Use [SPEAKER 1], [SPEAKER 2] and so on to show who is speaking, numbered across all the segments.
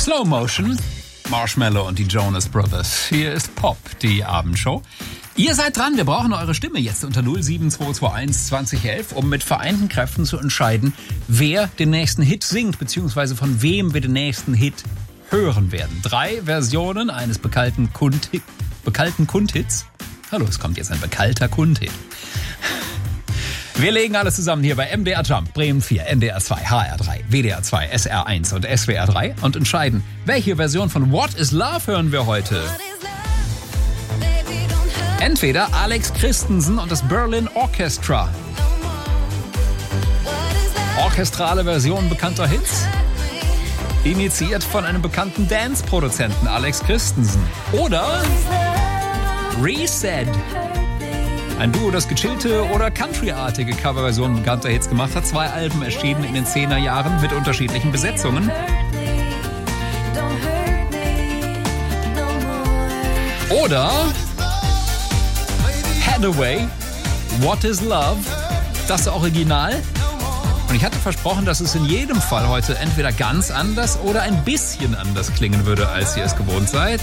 [SPEAKER 1] Slow Motion, Marshmallow und die Jonas Brothers. Hier ist Pop, die Abendshow. Ihr seid dran, wir brauchen eure Stimme jetzt unter 07221 2011, um mit vereinten Kräften zu entscheiden, wer den nächsten Hit singt, beziehungsweise von wem wir den nächsten Hit hören werden. 3 Versionen eines bekannten Kundhits. Hallo, es kommt jetzt ein bekannter Kundhit. Wir legen alles zusammen hier bei MDR Jump, Bremen 4, NDR 2, HR 3, WDR 2, SR 1 und SWR 3 und entscheiden, welche Version von What is Love hören wir heute. Entweder Alex Christensen und das Berlin Orchestra. Orchestrale Version bekannter Hits. Initiiert von einem bekannten Dance-Produzenten Alex Christensen. Oder Reset. Ein Duo, das gechillte oder countryartige Coverversionen bekannter Hits gemacht hat. 2 Alben erschienen in den 10er Jahren mit unterschiedlichen Besetzungen. Oder Hathaway, What is Love, das Original. Und ich hatte versprochen, dass es in jedem Fall heute entweder ganz anders oder ein bisschen anders klingen würde, als ihr es gewohnt seid.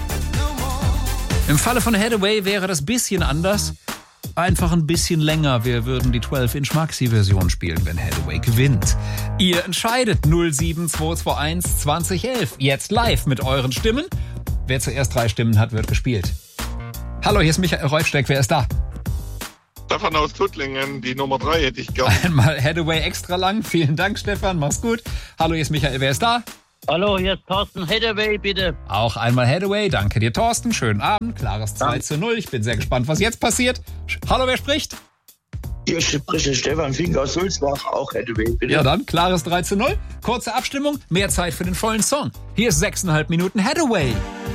[SPEAKER 1] Im Falle von Hathaway wäre das bisschen anders, einfach ein bisschen länger. Wir würden die 12-Inch Maxi-Version spielen, wenn Hathaway gewinnt. Ihr entscheidet 07221 2011. Jetzt live mit euren Stimmen. Wer zuerst 3 Stimmen hat, wird gespielt. Hallo, hier ist Michael Reufsteck. Wer ist da?
[SPEAKER 2] Stefan aus Tuttlingen, die Nummer 3 hätte ich gern.
[SPEAKER 1] Einmal Hathaway extra lang. Vielen Dank, Stefan. Mach's gut. Hallo, hier ist Michael. Wer ist da?
[SPEAKER 3] Hallo, hier ist Thorsten. Hathaway, bitte.
[SPEAKER 1] Auch einmal Hathaway. Danke dir, Thorsten. Schönen Abend. Klares 2:0. Ich bin sehr gespannt, was jetzt passiert. Hallo, wer spricht?
[SPEAKER 4] Hier spricht Stefan Fink aus Sulzbach. Auch Hathaway, bitte.
[SPEAKER 1] Ja, dann klares 3:0. Kurze Abstimmung. Mehr Zeit für den vollen Song. Hier ist 6,5 Minuten Hathaway.